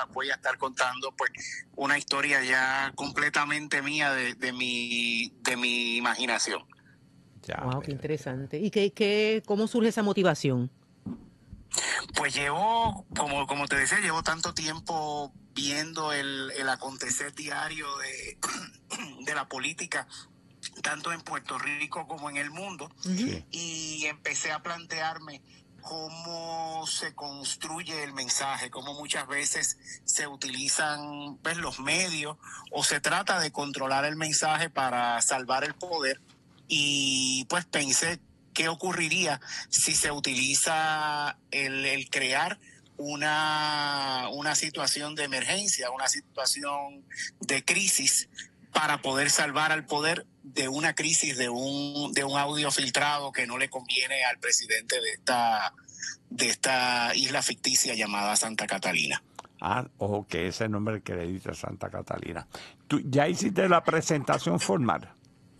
voy a estar contando pues una historia ya completamente mía de mi imaginación. Wow, qué interesante. ¿Y cómo surge esa motivación? Pues llevo, como te decía, llevo tanto tiempo viendo el acontecer diario de la política, tanto en Puerto Rico como en el mundo, Sí. y empecé a plantearme cómo se construye el mensaje, cómo muchas veces se utilizan pues, los medios o se trata de controlar el mensaje para salvar el poder. Y pues pensé qué ocurriría si se utiliza el crear una situación de emergencia, una situación de crisis para poder salvar al poder de una crisis de un audio filtrado que no le conviene al presidente de esta isla ficticia llamada Santa Catalina. Ok, ese es el nombre que le dice a Santa Catalina. ¿Tú ya hiciste la presentación formal?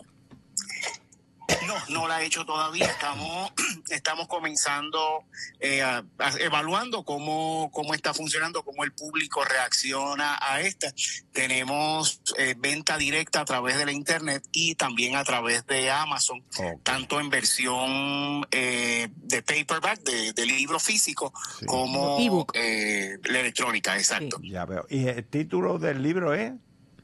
No la he hecho todavía. Estamos comenzando evaluando cómo está funcionando, cómo el público reacciona a esta. Tenemos venta directa a través de la internet y también a través de Amazon, tanto en versión de paperback, de libro físico, sí, como ebook, la electrónica, exacto. Sí. Ya veo. ¿Y el título del libro es?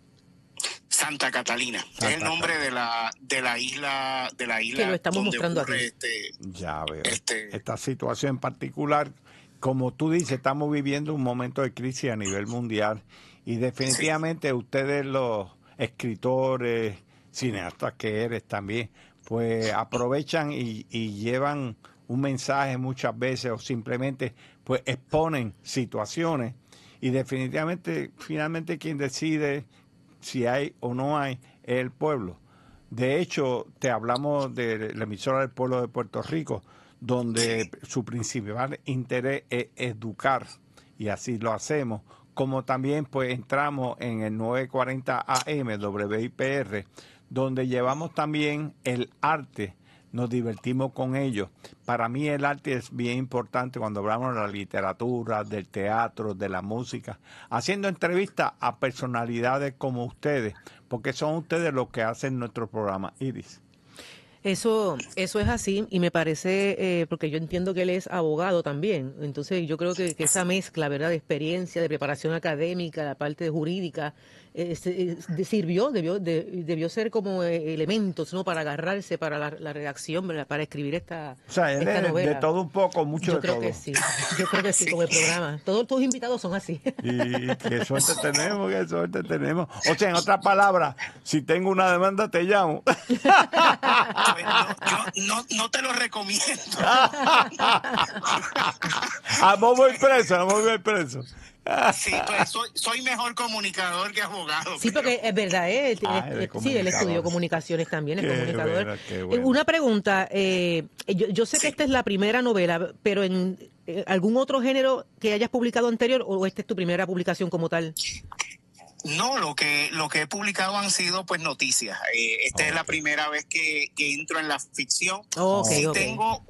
Santa Catalina, es el nombre de la isla que lo estamos donde mostrando ocurre aquí. Ya veo. Esta situación en particular, como tú dices, estamos viviendo un momento de crisis a nivel mundial y definitivamente ustedes los escritores, cineastas que eres también, pues aprovechan y llevan un mensaje muchas veces o simplemente pues exponen situaciones y definitivamente finalmente quien decide si hay o no hay es el pueblo. De hecho, te hablamos de la emisora del pueblo de Puerto Rico, donde su principal interés es educar, y así lo hacemos, como también pues entramos en el 940 AM WIPR, donde llevamos también el arte, nos divertimos con ellos. Para mí el arte es bien importante cuando hablamos de la literatura, del teatro, de la música, haciendo entrevistas a personalidades como ustedes, porque son ustedes los que hacen nuestro programa. Iris. Eso es así y me parece, porque yo entiendo que él es abogado también, entonces yo creo que esa mezcla, ¿verdad?, de experiencia, de preparación académica, la parte jurídica, sirvió, debió ser como elementos, ¿no?, para agarrarse para la redacción, ¿verdad?, para escribir esta novela. De todo un poco, mucho Yo de creo todo. que sí, yo creo que sí, como el programa. Todos tus invitados son así. Y qué suerte tenemos, qué suerte tenemos. O sea, en otras palabras, si tengo una demanda, te llamo. Pues no te lo recomiendo. No voy preso, no voy preso. Sí, pues soy mejor comunicador que abogado. Sí, porque es verdad, sí, él estudió comunicaciones también, es comunicador. Bueno, qué bueno. Una pregunta, yo sé que esta es la primera novela, pero en algún otro género que hayas publicado anterior, o esta es tu primera publicación como tal. No, lo que he publicado han sido pues noticias. Esta es la primera vez que entro en la ficción. Sí, tengo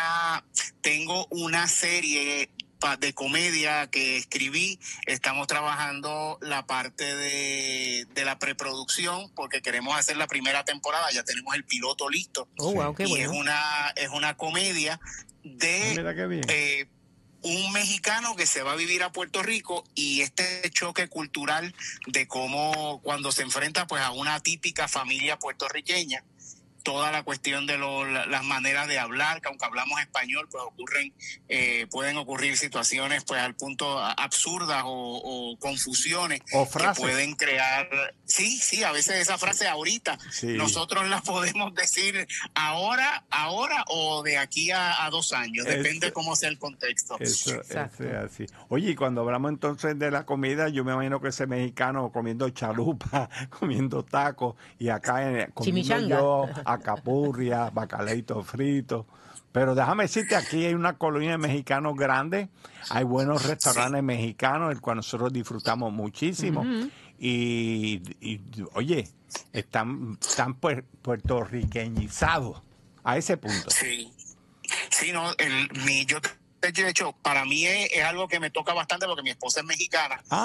una serie de comedia que escribí. Estamos trabajando la parte de la preproducción porque queremos hacer la primera temporada. Ya tenemos el piloto listo. Oh, wow, qué bueno. Es una comedia de Mira qué bien. un mexicano que se va a vivir a Puerto Rico y este choque cultural de cómo cuando se enfrenta pues a una típica familia puertorriqueña, toda la cuestión de las maneras de hablar, que aunque hablamos español, pues pueden ocurrir situaciones pues al punto absurdas o confusiones o frases que pueden crear. Sí, a veces esa frase ahorita nosotros la podemos decir ahora o de aquí a 2 años, depende cómo sea el contexto. Eso es así. Oye, y cuando hablamos entonces de la comida, yo me imagino que ese mexicano comiendo chalupa, comiendo tacos, y acá comiendo yo acapurria, bacalaito frito. Pero déjame decirte, aquí hay una colonia de mexicanos grande, hay buenos restaurantes mexicanos, el cual nosotros disfrutamos muchísimo. Y oye, están puertorriqueñizados a ese punto. Sí, no, yo de hecho, para mí es algo que me toca bastante porque mi esposa es mexicana.